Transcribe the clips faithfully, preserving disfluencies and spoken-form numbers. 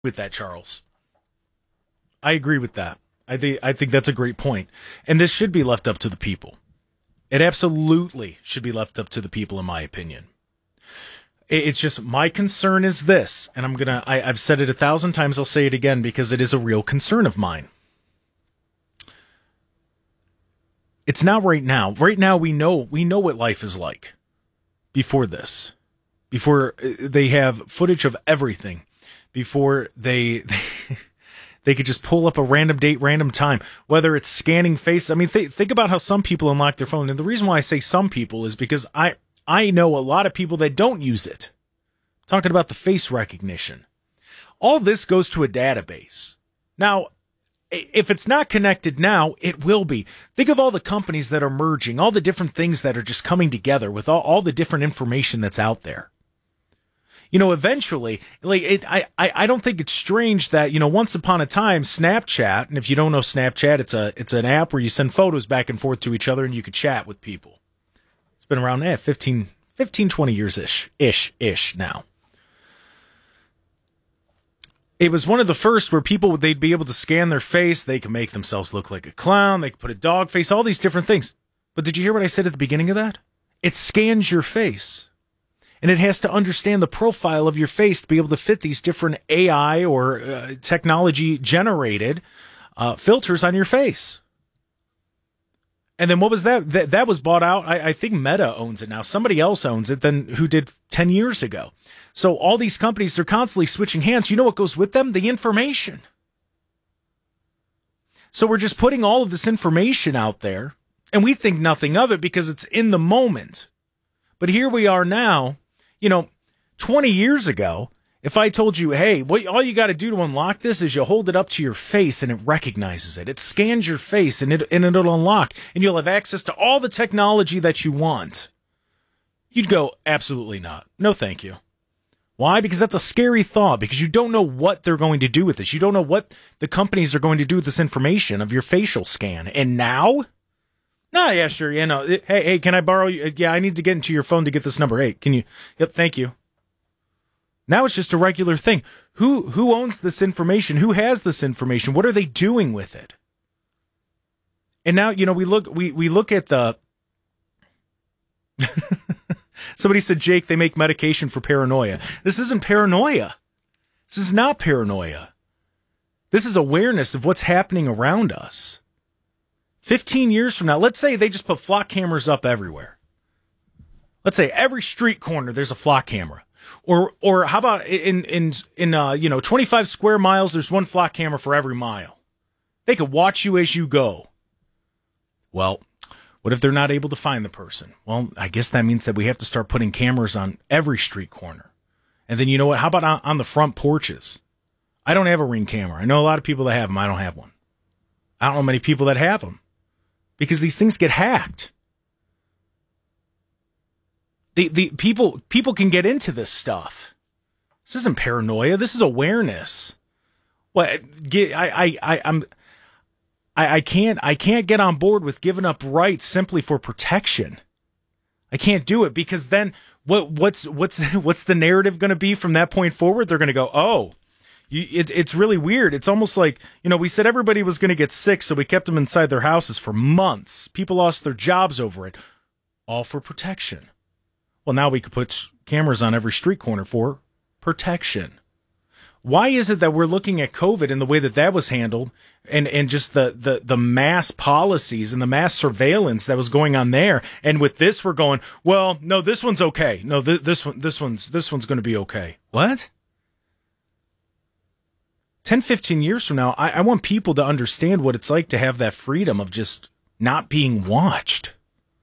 With that, Charles. I agree with that. I think I think that's a great point. And this should be left up to the people. It absolutely should be left up to the people, in my opinion. It's just my concern is this, and I'm gonna I, I've said it a thousand times, I'll say it again because it is a real concern of mine. It's not right now. Right now we know we know what life is like before this. Before they have footage of everything. Before they, they they could just pull up a random date, random time, whether it's scanning face. I mean, th- think about how some people unlock their phone. And the reason why I say some people is because I, I know a lot of people that don't use it. I'm talking about the face recognition. All this goes to a database. Now, if it's not connected now, it will be. Think of all the companies that are merging, all the different things that are just coming together with all, all the different information that's out there. You know, eventually, like it, I, I, I don't think it's strange that, you know, once upon a time, Snapchat, and if you don't know Snapchat, it's a, it's an app where you send photos back and forth to each other and you could chat with people. It's been around, eh, fifteen, fifteen, twenty years ish, ish, ish now. It was one of the first where people, they'd be able to scan their face. They could make themselves look like a clown. They could put a dog face, all these different things. But did you hear what I said at the beginning of that? It scans your face. And it has to understand the profile of your face to be able to fit these different A I or uh, technology-generated uh, filters on your face. And then what was that? That, that was bought out. I, I think Meta owns it now. Somebody else owns it than who did ten years ago. So all these companies, they're constantly switching hands. You know what goes with them? The information. So we're just putting all of this information out there, and we think nothing of it because it's in the moment. But here we are now. You know, twenty years ago, if I told you, hey, what all you got to do to unlock this is you hold it up to your face and it recognizes it. It scans your face and, it, and it'll unlock. And you'll have access to all the technology that you want. You'd go, absolutely not. No, thank you. Why? Because that's a scary thought. Because you don't know what they're going to do with this. You don't know what the companies are going to do with this information of your facial scan. And now... No, yeah, sure. You know, hey, hey, can I borrow you? Yeah, I need to get into your phone to get this number. Hey, can you? Yep, thank you. Now it's just a regular thing. Who who owns this information? Who has this information? What are they doing with it? And now, you know, we look we we look at the. Somebody said, Jake, they make medication for paranoia. This isn't paranoia. This is not paranoia. This is awareness of what's happening around us. fifteen years from now, let's say they just put flock cameras up everywhere. Let's say every street corner there's a flock camera. Or or how about in in in uh, you know, twenty-five square miles there's one flock camera for every mile. They could watch you as you go. Well, what if they're not able to find the person? Well, I guess that means that we have to start putting cameras on every street corner. And then you know what? How about on, on the front porches? I don't have a Ring camera. I know a lot of people that have them. I don't have one. I don't know many people that have them. Because these things get hacked. The the people people can get into this stuff. This isn't paranoia. This is awareness. What I I I I'm I, I can't I can't get on board with giving up rights simply for protection. I can't do it because then what what's what's what's the narrative going to be from that point forward? They're going to go, oh. You, it, it's really weird. It's almost like, you know, we said everybody was going to get sick, so we kept them inside their houses for months. People lost their jobs over it, all for protection. Well, now we could put cameras on every street corner for protection. Why is it that we're looking at COVID and the way that that was handled and, and just the, the, the mass policies and the mass surveillance that was going on there? And with this, we're going, well, no, this one's okay. No, th- this one, this one's, this one's going to be okay. What? ten, fifteen years from now, I, I want people to understand what it's like to have that freedom of just not being watched.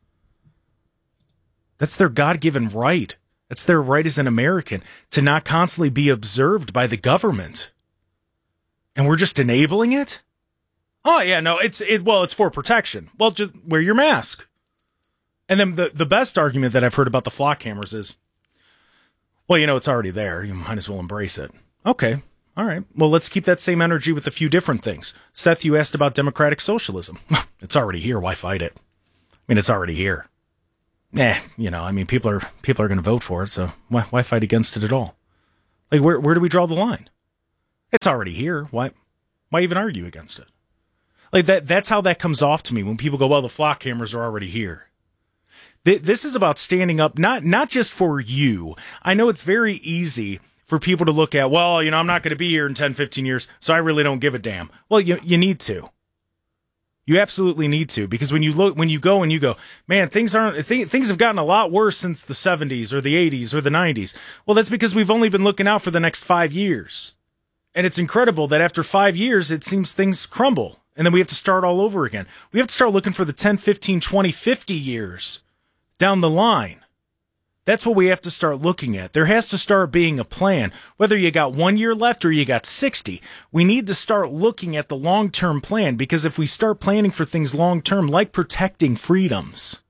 That's their God-given right. That's their right as an American, to not constantly be observed by the government. And we're just enabling it? Oh, yeah, no, it's it. Well, it's for protection. Well, just wear your mask. And then the, the best argument that I've heard about the flock cameras is, well, you know, it's already there. You might as well embrace it. Okay. All right. Well, let's keep that same energy with a few different things. Seth, you asked about democratic socialism. It's already here. Why fight it? I mean, it's already here. Nah, you know, I mean, people are people are going to vote for it, so why why fight against it at all? Like, where where do we draw the line? It's already here. Why, why even argue against it? Like that, that's how that comes off to me when people go, well, the flock cameras are already here. Th- this is about standing up, not, not just for you. I know it's very easy for people to look at, well, you know, I'm not going to be here in ten, fifteen years, so I really don't give a damn. Well, you, you need to. You absolutely need to, because when you look, when you go and you go, man, things aren't, th- things have gotten a lot worse since the seventies or the eighties or the nineties. Well, that's because we've only been looking out for the next five years. And it's incredible that after five years, it seems things crumble. And then we have to start all over again. We have to start looking for the ten, fifteen, twenty, fifty years down the line. That's what we have to start looking at. There has to start being a plan. Whether you got one year left or you got sixty, we need to start looking at the long-term plan, because if we start planning for things long-term, like protecting freedoms,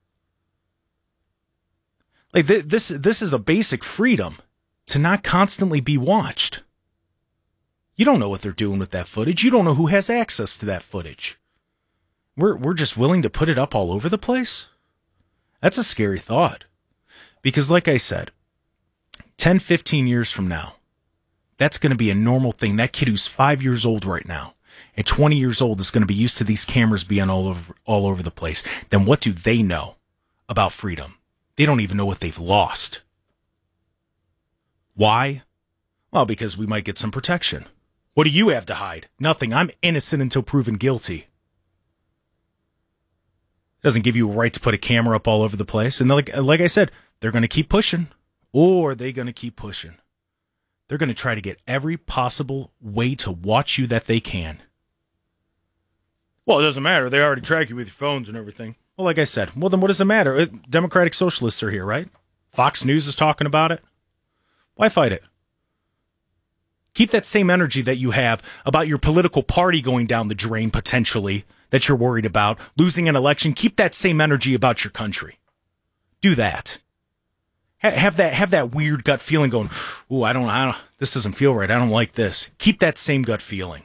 like th- this, this is a basic freedom to not constantly be watched. You don't know what they're doing with that footage. You don't know who has access to that footage. We're, we're just willing to put it up all over the place. That's a scary thought. Because like I said, ten, fifteen years from now, that's going to be a normal thing. That kid who's five years old right now and twenty years old is going to be used to these cameras being all over, all over the place. Then what do they know about freedom? They don't even know what they've lost. Why? Well, because we might get some protection. What do you have to hide? Nothing. I'm innocent until proven guilty. It doesn't give you a right to put a camera up all over the place. And like, like I said, they're going to keep pushing, or they're going to keep pushing. They're going to try to get every possible way to watch you that they can. Well, it doesn't matter. They already track you with your phones and everything. Well, like I said, well, then what does it matter? Democratic Socialists are here, right? Fox News is talking about it. Why fight it? Keep that same energy that you have about your political party going down the drain, potentially, that you're worried about, losing an election. Keep that same energy about your country. Do that. Have that have that weird gut feeling going, ooh, I don't, I don't, this doesn't feel right. I don't like this. Keep that same gut feeling.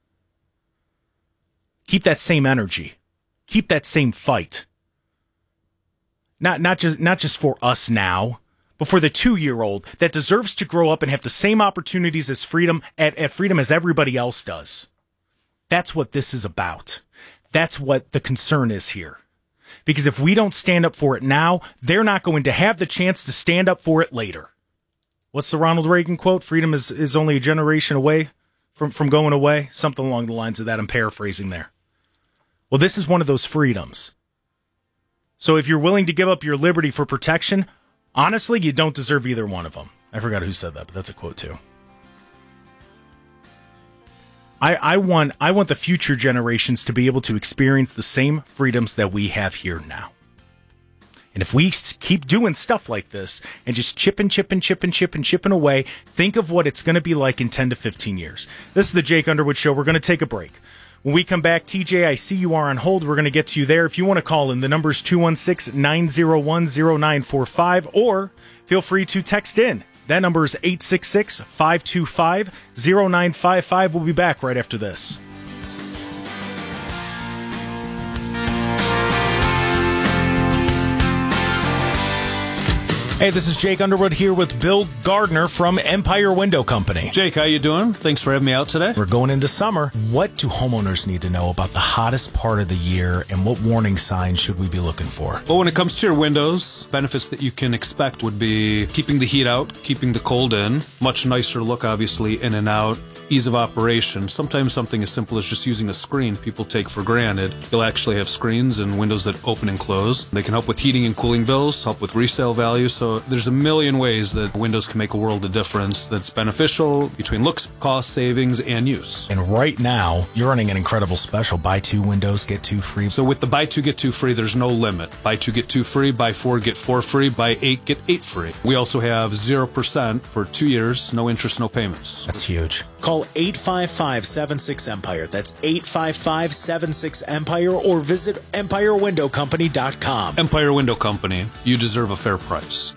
Keep that same energy. Keep that same fight. Not not just not just for us now, but for the two-year-old that deserves to grow up and have the same opportunities as freedom at, at freedom as everybody else does. That's what this is about. That's what the concern is here. Because if we don't stand up for it now, they're not going to have the chance to stand up for it later. What's the Ronald Reagan quote? Freedom is, is only a generation away from, from going away. Something along the lines of that. I'm paraphrasing there. Well, this is one of those freedoms. So if you're willing to give up your liberty for protection, honestly, you don't deserve either one of them. I forgot who said that, but that's a quote too. I, I want I want the future generations to be able to experience the same freedoms that we have here now. And if we keep doing stuff like this and just chipping, chipping, chipping, chipping, chipping away, think of what it's going to be like in ten to fifteen years. This is the Jake Underwood Show. We're going to take a break. When we come back, T J, I see you are on hold. We're going to get to you there. If you want to call in, the number is two one six, nine zero one, zero nine four five, or feel free to text in. That number is eight six six, five two five, zero nine five five. We'll be back right after this. Hey, this is Jake Underwood here with Bill Gardner from Empire Window Company. Jake, how you doing? Thanks for having me out today. We're going into summer. What do homeowners need to know about the hottest part of the year, and what warning signs should we be looking for? Well, when it comes to your windows, benefits that you can expect would be keeping the heat out, keeping the cold in, much nicer look, obviously, in and out, ease of operation. Sometimes something as simple as just using a screen people take for granted. You'll actually have screens and windows that open and close. They can help with heating and cooling bills, help with resale value. So there's a million ways that windows can make a world of difference that's beneficial between looks, cost, savings, and use. And right now, you're running an incredible special. Buy two windows, get two free. So with the buy two, get two free, there's no limit. Buy two, get two free. Buy four, get four free. Buy eight, get eight free. We also have zero percent for two years, no interest, no payments. That's huge. Call eight five five, seven six, EMPIRE. That's eight five five, seven six, EMPIRE, or visit empire window company dot com. Empire Window Company. You deserve a fair price.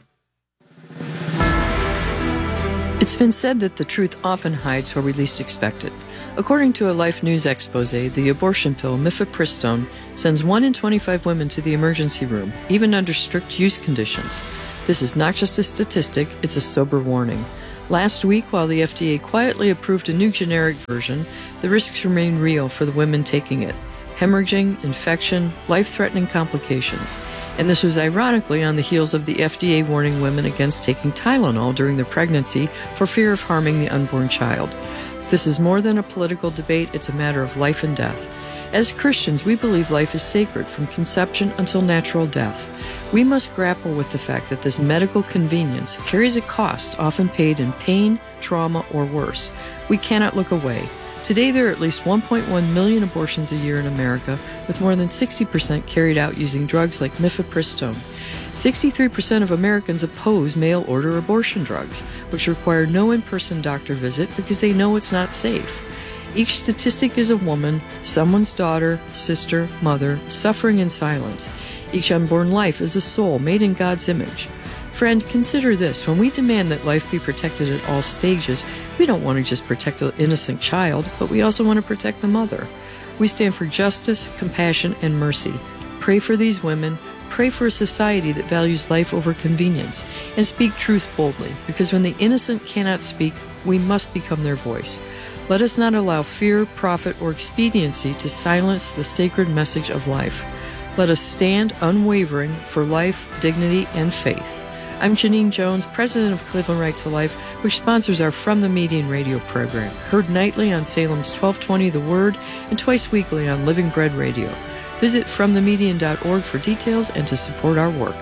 It's been said that the truth often hides where we least expect it. According to a Life News expose, the abortion pill mifepristone sends one in twenty-five women to the emergency room, even under strict use conditions. This is not just a statistic, it's a sober warning. Last week, while the F D A quietly approved a new generic version, the risks remain real for the women taking it. Hemorrhaging, infection, life-threatening complications. And this was ironically on the heels of the F D A warning women against taking Tylenol during their pregnancy for fear of harming the unborn child. This is more than a political debate, it's a matter of life and death. As Christians, we believe life is sacred from conception until natural death. We must grapple with the fact that this medical convenience carries a cost often paid in pain, trauma, or worse. We cannot look away. Today, there are at least one point one million abortions a year in America, with more than sixty percent carried out using drugs like mifepristone. sixty-three percent of Americans oppose mail-order abortion drugs, which require no in-person doctor visit because they know it's not safe. Each statistic is a woman, someone's daughter, sister, mother, suffering in silence. Each unborn life is a soul made in God's image. Friend, consider this. When we demand that life be protected at all stages, we don't want to just protect the innocent child, but we also want to protect the mother. We stand for justice, compassion, and mercy. Pray for these women. Pray for a society that values life over convenience. And speak truth boldly, because when the innocent cannot speak, we must become their voice. Let us not allow fear, profit, or expediency to silence the sacred message of life. Let us stand unwavering for life, dignity, and faith. I'm Janine Jones, president of Cleveland Right to Life, which sponsors our From the Median radio program, heard nightly on Salem's twelve twenty The Word and twice weekly on Living Bread Radio. Visit from the median dot org for details and to support our work.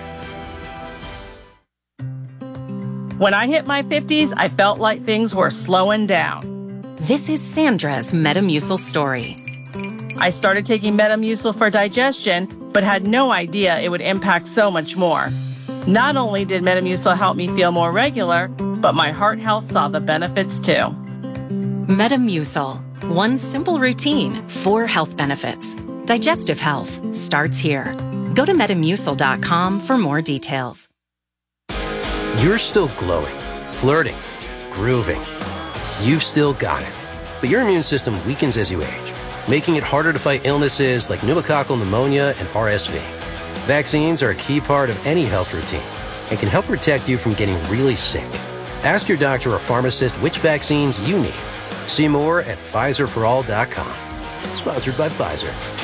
When I hit my fifties, I felt like things were slowing down. This is Sandra's Metamucil story. I started taking Metamucil for digestion, but had no idea it would impact so much more. Not only did Metamucil help me feel more regular, but my heart health saw the benefits too. Metamucil. One simple routine, four health benefits. Digestive health starts here. Go to metamucil dot com for more details. You're still glowing, flirting, grooving. You've still got it. But your immune system weakens as you age, making it harder to fight illnesses like pneumococcal pneumonia and R S V. Vaccines are a key part of any health routine and can help protect you from getting really sick. Ask your doctor or pharmacist which vaccines you need. See more at Pfizer for all dot com. Sponsored by Pfizer.